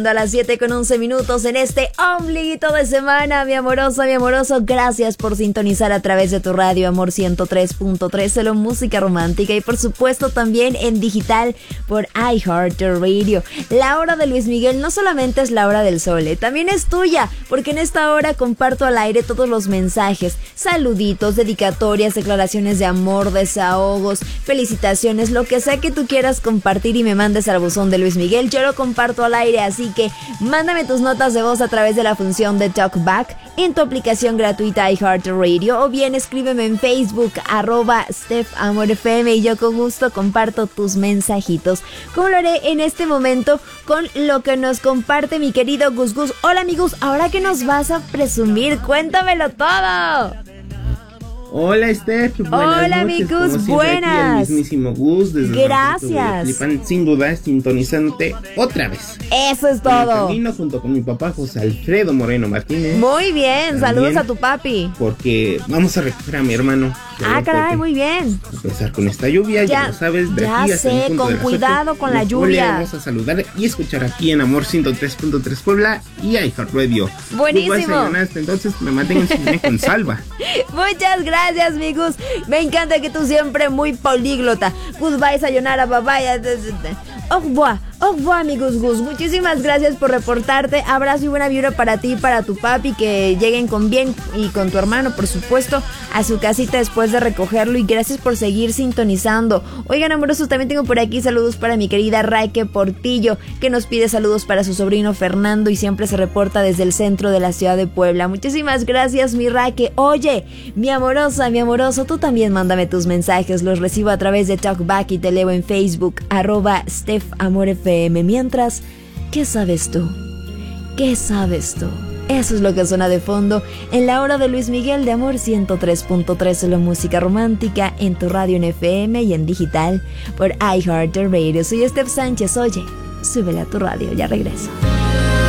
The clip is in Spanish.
A las 7:11 en este ombliguito de semana, mi amoroso, gracias por sintonizar a través de tu radio Amor 103.3, solo música romántica, y por supuesto también en digital por iHeartRadio. La hora de Luis Miguel no solamente es la hora del sol, también es tuya, porque en esta hora comparto al aire todos los mensajes, saluditos, dedicatorias, declaraciones de amor, desahogos, felicitaciones, lo que sea que tú quieras compartir y me mandes al buzón de Luis Miguel, yo lo comparto al aire, así que mándame tus notas de voz a través de la función de TalkBack en tu aplicación gratuita iHeartRadio, o bien escríbeme en Facebook @StephAmorFM y yo con gusto comparto tus mensajitos, como lo haré en este momento con lo que nos comparte mi querido Gus Gus. Hola mi Gus, ¿ahora qué nos vas a presumir? Cuéntamelo todo. Hola Steph, hola mi Gus, buenas. El mismísimo Gus, desde gracias. Flipan, sin duda, sintonizándote otra vez. Eso es todo. Camino junto con mi papá José Alfredo Moreno Martínez. Muy bien, saludos a tu papi. Porque vamos a recoger a mi hermano. Caray, muy bien. A empezar con esta lluvia, ya lo sabes, de ya aquí hasta sé, el punto con de las cuidado 8, con la lluvia. Vamos a saludar y escuchar aquí en Amor 103.3 Puebla y iHeartRadio. Buenísimo. Entonces me mantengan con salva. Muchas gracias, mi Gus. Me encanta que tú siempre muy políglota. Goodbye, sayonara, bye bye. Au revoir, mi Gus Gus. Muchísimas gracias por reportarte. Abrazo y buena vibra para ti y para tu papi. Que lleguen con bien, y con tu hermano, por supuesto, a su casita después de recogerlo. Y gracias por seguir sintonizando. Oigan, amorosos, también tengo por aquí saludos para mi querida Raike Portillo, que nos pide saludos para su sobrino Fernando y siempre se reporta desde el centro de la ciudad de Puebla. Muchísimas gracias, mi Raike. Oye, mi amoroso, tú también mándame tus mensajes. Los recibo a través de TalkBack y te leo en Facebook @StephAmorFM. Mientras, ¿qué sabes tú? ¿Qué sabes tú? Eso es lo que suena de fondo en la hora de Luis Miguel de Amor 103.3, solo música romántica en tu radio en FM y en digital por iHeartRadio. Soy Steph Sánchez. Oye, súbele a tu radio, ya regreso.